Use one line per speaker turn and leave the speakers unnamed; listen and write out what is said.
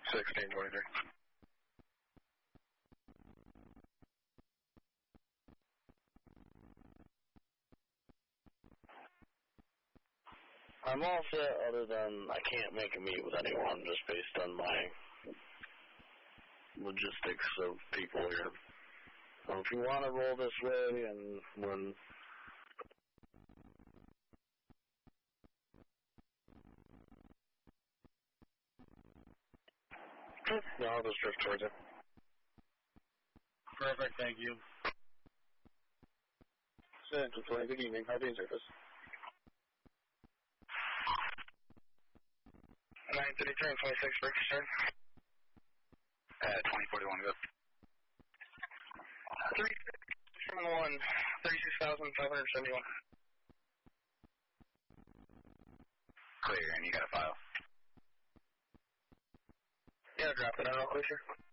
1623.
I'm all set other than I can't make a meet with anyone just based on my logistics of people here. So if you want to roll this way and when...
No, I'll just drift towards it.
Perfect, thank you.
Central, good evening. I'll be in service. 933 and 26 break start.
2041, good.
3671, 36,571.
Clear, and you got a file.
Yeah, drop it out real quick here.